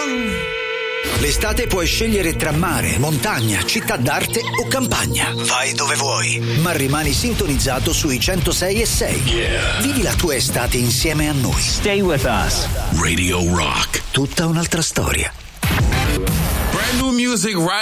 L'estate puoi scegliere tra mare, montagna, città d'arte o campagna. Vai dove vuoi, ma rimani sintonizzato sui 106.6. Yeah. Vivi la tua estate insieme a noi. Stay with us. Radio Rock. Tutta un'altra storia. Brand new music right